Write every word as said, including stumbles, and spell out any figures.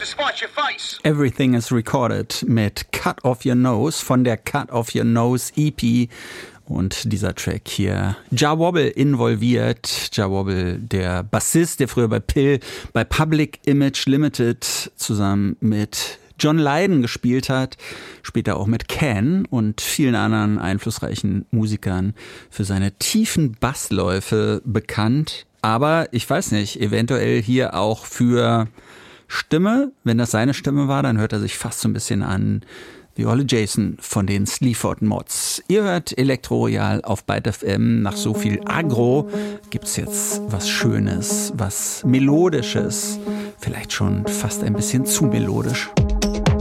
Everything is Recorded mit Cut Off Your Nose von der Cut Off Your Nose E P. Und dieser Track hier, Ja Wobble involviert. Ja Wobble, der Bassist, der früher bei Pill, bei Public Image Limited zusammen mit John Lydon gespielt hat, später auch mit Can und vielen anderen einflussreichen Musikern für seine tiefen Bassläufe bekannt. Aber ich weiß nicht, eventuell hier auch für Stimme. Wenn das seine Stimme war, dann hört er sich fast so ein bisschen an wie Olle Jason von den Sleaford Mods. Ihr hört Elektro Royal auf Byte F M. Nach so viel Agro gibt's jetzt was Schönes, was Melodisches. Vielleicht schon fast ein bisschen zu melodisch.